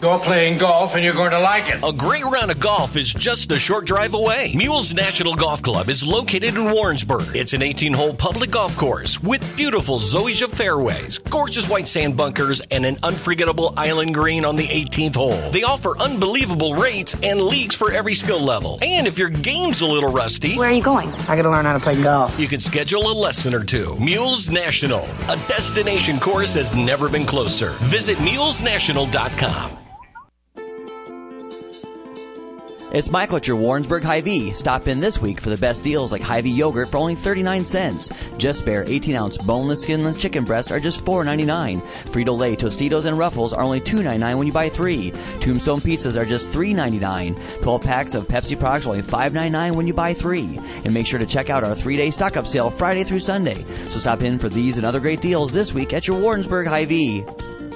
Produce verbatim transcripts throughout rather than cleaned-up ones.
You're playing golf and you're going to like it. A great round of golf is just a short drive away. Mules National Golf Club is located in Warrensburg. It's an eighteen-hole public golf course with beautiful zoysia fairways, gorgeous white sand bunkers, and an unforgettable island green on the eighteenth hole. They offer unbelievable rates and leagues for every skill level. And if your game's a little rusty... Where are you going? I gotta learn how to play golf. You can schedule a lesson or two. Mules National. A destination course has never been closer. Visit mules national dot com. It's Michael at your Warrensburg Hy-Vee. Stop in this week for the best deals like Hy-Vee yogurt for only thirty-nine cents. Just Spare eighteen-ounce boneless, skinless chicken breasts are just four ninety-nine. Frito-Lay Tostitos and Ruffles are only two ninety-nine when you buy three. Tombstone pizzas are just three ninety-nine. twelve packs of Pepsi products are only five ninety-nine when you buy three. And make sure to check out our three-day stock-up sale Friday through Sunday. So stop in for these and other great deals this week at your Warrensburg Hy-Vee.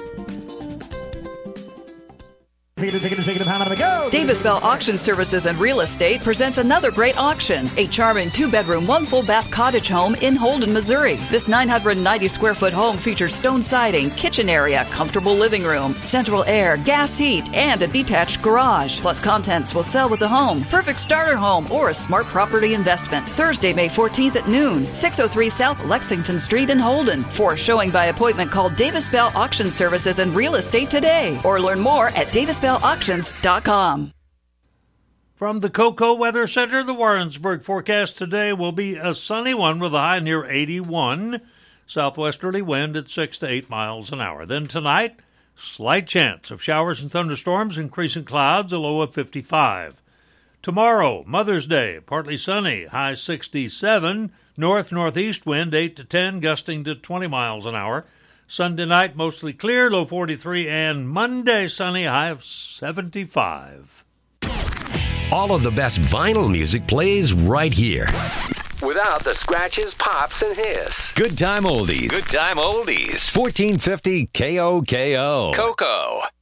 Davis Bell Auction Services and Real Estate presents another great auction. A charming two-bedroom, one full-bath cottage home in Holden, Missouri. This nine hundred ninety square foot home features stone siding, kitchen area, comfortable living room, central air, gas heat, and a detached garage. Plus contents will sell with the home. Perfect starter home or a smart property investment. Thursday, May fourteenth at noon. six oh three South Lexington Street in Holden. For showing by appointment, call Davis Bell Auction Services and Real Estate today. Or learn more at davis bell auctions dot com. From the Cocoa Weather Center, the Warrensburg forecast today will be a sunny one with a high near eighty-one. Southwesterly wind at six to eight miles an hour. Then tonight, slight chance of showers and thunderstorms, increasing clouds, a low of fifty-five. Tomorrow, Mother's Day, partly sunny, high sixty-seven. North-northeast wind eight to ten, gusting to twenty miles an hour. Sunday night, mostly clear, low forty-three, and Monday, sunny, high of seventy-five. All of the best vinyl music plays right here. Without the scratches, pops, and hiss. Good time oldies. Good time oldies. fourteen fifty K O K O. Cocoa.